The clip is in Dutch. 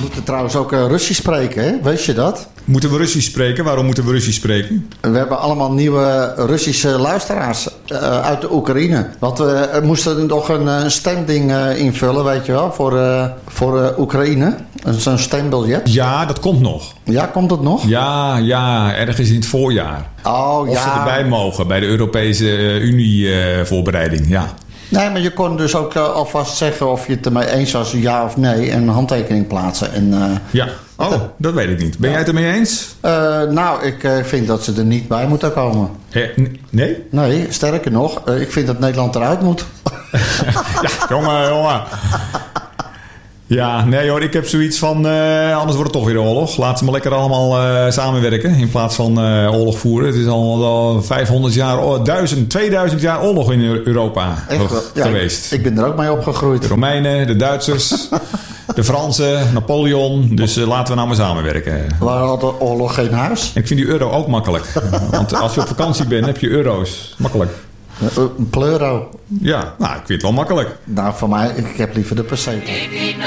moeten trouwens ook Russisch spreken, hè? Weet je dat? Moeten we Russisch spreken? Waarom moeten we Russisch spreken? We hebben allemaal nieuwe Russische luisteraars uit de Oekraïne. Want we moesten nog een stemding invullen, weet je wel, voor Oekraïne. Zo'n stembiljet. Ja, dat komt nog. Ja, komt het nog? Ja, ergens in het voorjaar. Oh, Of ze erbij mogen bij de Europese Unie voorbereiding, ja. Nee, maar je kon dus ook alvast zeggen of je het ermee eens was, ja of nee, en een handtekening plaatsen. En, ja, dat weet ik niet. Ben jij het ermee eens? Nou, ik vind dat ze er niet bij moeten komen. Nee? Nee, sterker nog, ik vind dat Nederland eruit moet. Ja, jongen. Ja, nee hoor, ik heb zoiets van, anders wordt het toch weer oorlog. Laat ze maar lekker allemaal samenwerken in plaats van oorlog voeren. Het is al 500 jaar, 2000 jaar oorlog in Europa geweest. Ik ben er ook mee opgegroeid. De Romeinen, de Duitsers, de Fransen, Napoleon. Dus laten we nou maar samenwerken. Waar had de oorlog geen huis? En ik vind die euro ook makkelijk. Want als je op vakantie bent, heb je euro's. Makkelijk. Een pleuro. Ja, nou, ik vind het wel makkelijk. Nou, voor mij, ik heb liever de peseta.